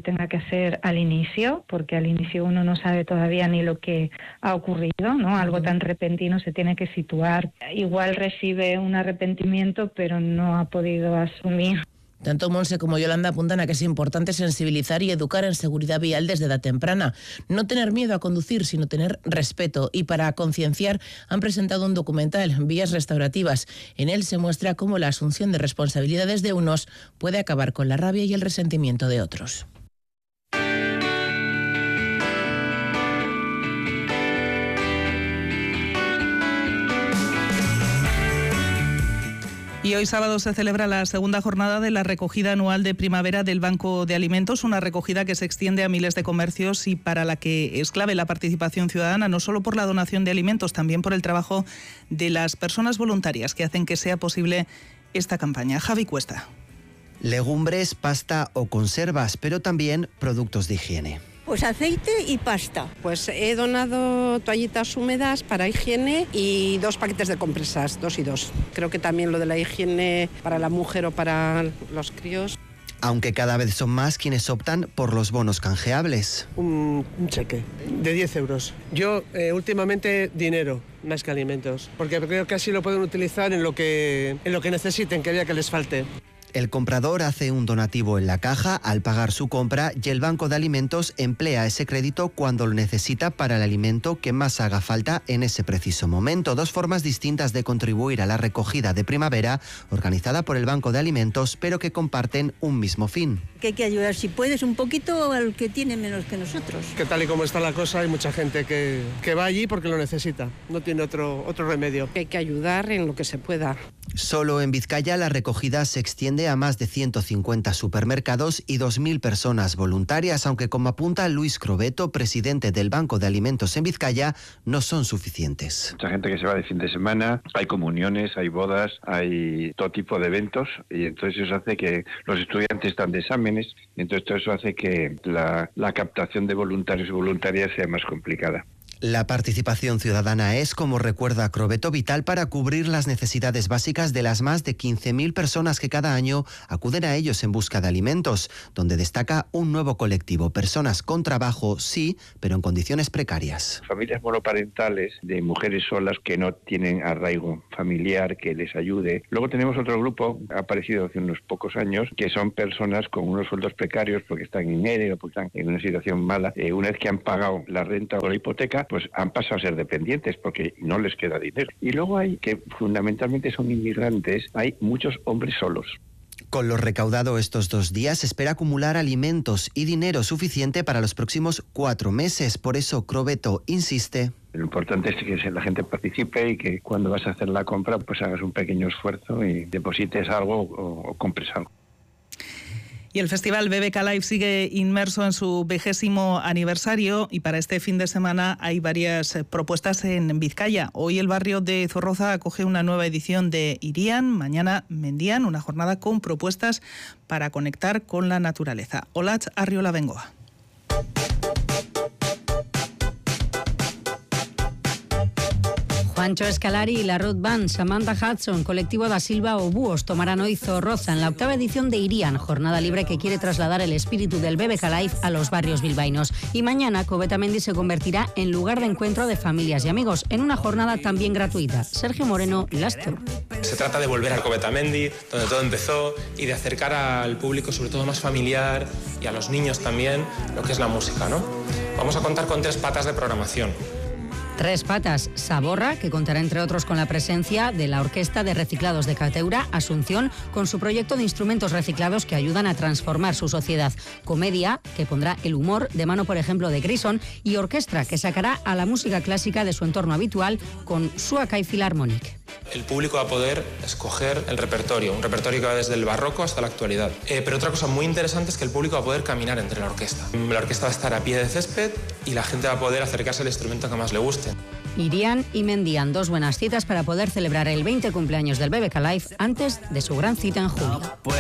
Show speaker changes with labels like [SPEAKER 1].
[SPEAKER 1] tenga que hacer al inicio, porque al inicio uno no sabe todavía ni lo que ha ocurrido, ¿no? Algo tan repentino se tiene que situar. Igual recibe un arrepentimiento, pero no ha podido asumir.
[SPEAKER 2] Tanto Monse como Yolanda apuntan a que es importante sensibilizar y educar en seguridad vial desde edad temprana. No tener miedo a conducir, sino tener respeto. Y para concienciar han presentado un documental, Vías Restaurativas. En él se muestra cómo la asunción de responsabilidades de unos puede acabar con la rabia y el resentimiento de otros.
[SPEAKER 3] Y hoy sábado se celebra la segunda jornada de la recogida anual de primavera del Banco de Alimentos, una recogida que se extiende a miles de comercios y para la que es clave la participación ciudadana, no solo por la donación de alimentos, también por el trabajo de las personas voluntarias que hacen que sea posible esta campaña. Javi Cuesta.
[SPEAKER 4] Legumbres, pasta o conservas, pero también productos de higiene.
[SPEAKER 5] Pues aceite y pasta.
[SPEAKER 6] Pues he donado toallitas húmedas para higiene y 2 paquetes de compresas, 2 y 2. Creo que también lo de la higiene para la mujer o para los críos.
[SPEAKER 4] Aunque cada vez son más quienes optan por los bonos canjeables.
[SPEAKER 7] Un cheque de 10 euros. Yo últimamente dinero, más que alimentos, porque creo que así lo pueden utilizar en lo que necesiten, que haya que les falte.
[SPEAKER 4] El comprador hace un donativo en la caja al pagar su compra y el Banco de Alimentos emplea ese crédito cuando lo necesita para el alimento que más haga falta en ese preciso momento. 2 formas distintas de contribuir a la recogida de primavera organizada por el Banco de Alimentos, pero que comparten un mismo fin.
[SPEAKER 5] Que hay que ayudar, si puedes, un poquito al que tiene menos que nosotros.
[SPEAKER 7] Que tal y como está la cosa, hay mucha gente que va allí porque lo necesita. No tiene otro remedio.
[SPEAKER 6] Hay que ayudar en lo que se pueda.
[SPEAKER 4] Solo en Vizcaya la recogida se extiende a más de 150 supermercados y 2.000 personas voluntarias, aunque como apunta Luis Crobeto, presidente del Banco de Alimentos en Vizcaya, no son suficientes.
[SPEAKER 8] Mucha gente que se va de fin de semana, hay comuniones, hay bodas, hay todo tipo de eventos y entonces eso hace que los estudiantes están de exámenes, y entonces todo eso hace que la captación de voluntarios y voluntarias sea más complicada.
[SPEAKER 4] La participación ciudadana es, como recuerda Crobeto, vital para cubrir las necesidades básicas de las más de 15.000 personas que cada año acuden a ellos en busca de alimentos, donde destaca un nuevo colectivo, personas con trabajo, sí, pero en condiciones precarias.
[SPEAKER 8] Familias monoparentales de mujeres solas que no tienen arraigo familiar que les ayude. Luego tenemos otro grupo, ha aparecido hace unos pocos años, que son personas con unos sueldos precarios porque están en ERE o porque están en una situación mala. Una vez que han pagado la renta o la hipoteca, pues han pasado a ser dependientes porque no les queda dinero. Y luego hay, que fundamentalmente son inmigrantes, hay muchos hombres solos.
[SPEAKER 4] Con lo recaudado estos 2 días, espera acumular alimentos y dinero suficiente para los próximos 4 meses. Por eso Crobeto insiste.
[SPEAKER 8] Lo importante es que la gente participe y que cuando vas a hacer la compra, pues hagas un pequeño esfuerzo y deposites algo o compres algo.
[SPEAKER 3] Y el festival BBK Live sigue inmerso en su 20º aniversario y para este fin de semana hay varias propuestas en Vizcaya. Hoy el barrio de Zorroza acoge una nueva edición de Irian, mañana Mendian, una jornada con propuestas para conectar con la naturaleza. Olatz Arriola Bengoa.
[SPEAKER 9] Juancho Escalari y la Road Band, Samantha Hudson, Colectivo da Silva o Búhos tomarán hoy Zorroza en la 8ª edición de Irian, jornada libre que quiere trasladar el espíritu del BBK Live a los barrios bilbaínos. Y mañana Coveta-Mendi se convertirá en lugar de encuentro de familias y amigos, en una jornada también gratuita. Sergio Moreno, Lastur.
[SPEAKER 10] Se trata de volver al Coveta-Mendi, donde todo empezó, y de acercar al público, sobre todo más familiar, y a los niños también, lo que es la música, ¿no? Vamos a contar con 3 patas de programación.
[SPEAKER 9] 3 patas. Saborra, que contará entre otros con la presencia de la Orquesta de Reciclados de Cateura, Asunción, con su proyecto de instrumentos reciclados que ayudan a transformar su sociedad. Comedia, que pondrá el humor de mano, por ejemplo, de Grison, y orquestra, que sacará a la música clásica de su entorno habitual con Suakai Philharmonic.
[SPEAKER 10] El público va a poder escoger el repertorio, un repertorio que va desde el barroco hasta la actualidad. Pero otra cosa muy interesante es que el público va a poder caminar entre la orquesta. La orquesta va a estar a pie de césped y la gente va a poder acercarse al instrumento que más le guste.
[SPEAKER 9] Irian y Mendian, 2 buenas citas para poder celebrar el 20 cumpleaños del BBK Live antes de su gran cita en julio.